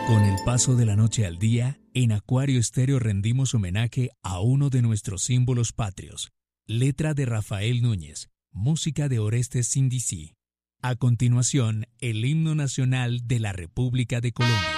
Con el paso de la noche al día, en Acuario Estéreo rendimos homenaje a uno de nuestros símbolos patrios. Letra de Rafael Núñez, música de Orestes Sindicí. A continuación, el himno nacional de la República de Colombia.